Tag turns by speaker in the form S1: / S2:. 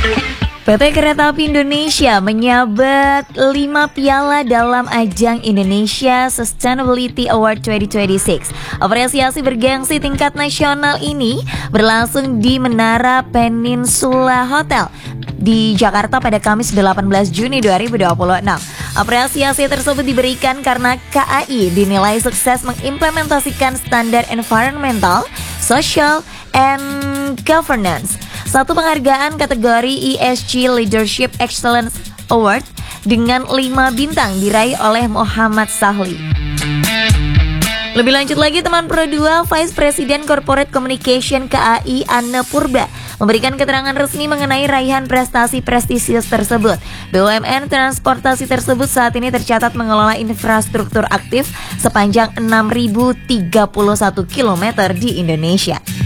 S1: PT Kereta Api Indonesia menyabet 5 piala dalam ajang Indonesia Sustainability Award 2026. Apresiasi bergengsi tingkat nasional ini berlangsung di Menara Peninsula Hotel di Jakarta pada Kamis 18 Juni 2026. Apresiasi tersebut diberikan karena KAI dinilai sukses mengimplementasikan standar environmental, social, and governance. Satu penghargaan kategori ESG Leadership Excellence Award dengan 5 bintang diraih oleh Muhammad Sahli. Lebih lanjut lagi, teman Pro 2, Vice President Corporate Communication KAI Anne Purba memberikan keterangan resmi mengenai raihan prestasi prestisius tersebut. BUMN transportasi tersebut saat ini tercatat mengelola infrastruktur aktif sepanjang 6.031 km di Indonesia.